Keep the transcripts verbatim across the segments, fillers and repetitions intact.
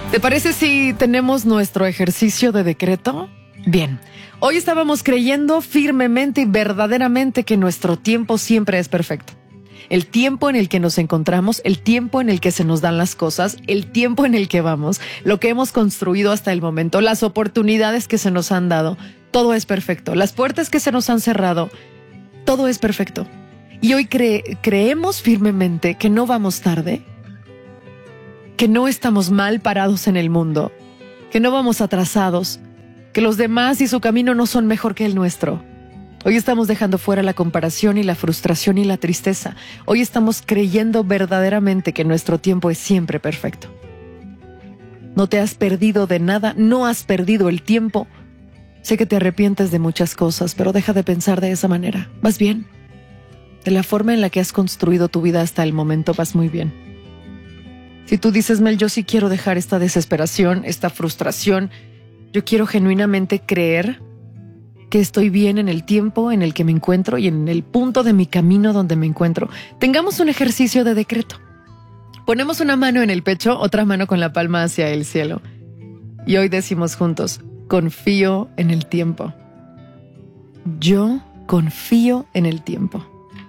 ¿Te parece si tenemos nuestro ejercicio de decreto? Bien, hoy estábamos creyendo firmemente y verdaderamente que nuestro tiempo siempre es perfecto. El tiempo en el que nos encontramos, el tiempo en el que se nos dan las cosas, el tiempo en el que vamos, lo que hemos construido hasta el momento, las oportunidades que se nos han dado, todo es perfecto. Las puertas que se nos han cerrado, todo es perfecto. Y hoy cre- creemos firmemente que no vamos tarde, que no estamos mal parados en el mundo, que no vamos atrasados, que los demás y su camino no son mejor que el nuestro. Hoy estamos dejando fuera la comparación y la frustración y la tristeza. Hoy estamos creyendo verdaderamente que nuestro tiempo es siempre perfecto. No te has perdido de nada, no has perdido el tiempo. Sé que te arrepientes de muchas cosas, pero deja de pensar de esa manera. ¿Vas bien? De la forma en la que has construido tu vida hasta el momento, vas muy bien. Si tú dices, Mel, yo sí quiero dejar esta desesperación, esta frustración, yo quiero genuinamente creer que estoy bien en el tiempo en el que me encuentro y en el punto de mi camino donde me encuentro. Tengamos un ejercicio de decreto. Ponemos una mano en el pecho, otra mano con la palma hacia el cielo. Y hoy decimos juntos, confío en el tiempo. Yo confío en el tiempo.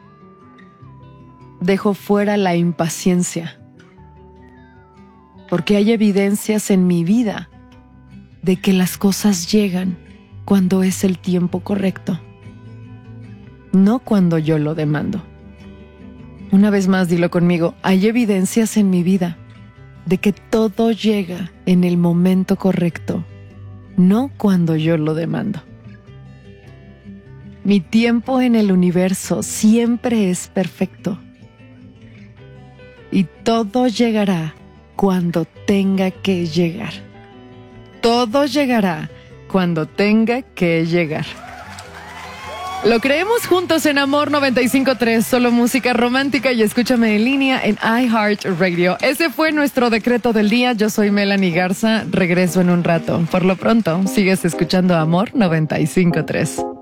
Dejo fuera la impaciencia. Porque hay evidencias en mi vida de que las cosas llegan cuando es el tiempo correcto, no cuando yo lo demando. Una vez más, dilo conmigo, hay evidencias en mi vida de que todo llega en el momento correcto, no cuando yo lo demando. Mi tiempo en el universo siempre es perfecto y todo llegará cuando tenga que llegar. Todo llegará cuando tenga que llegar. Lo creemos juntos en Amor noventa y cinco punto tres, solo música romántica y escúchame en línea en iHeartRadio. Ese fue nuestro decreto del día. Yo soy Melanie Garza, regreso en un rato. Por lo pronto, sigues escuchando Amor noventa y cinco punto tres.